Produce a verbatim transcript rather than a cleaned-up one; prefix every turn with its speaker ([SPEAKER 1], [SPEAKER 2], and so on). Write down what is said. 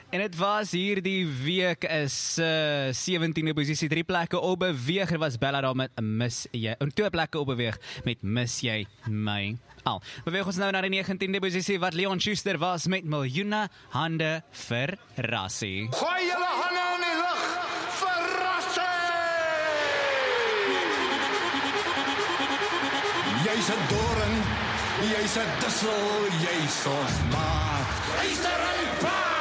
[SPEAKER 1] En dit was hierdie week is uh, sewentiende posisie, drie plekke opbeweeg. Er was Bella daar met Mis Jy, en twee plekke opbeweeg met Mis Jy My Al. Beweeg ons nou na die negentiende posisie, wat Leon Schuster was met Miljoene Hande vir Rassie.
[SPEAKER 2] Gooi julle hande in die lug vir Rassie! Jy's 'n doring, jy's 'n dussel, jy's ons maat. Hy's 'n rypaar!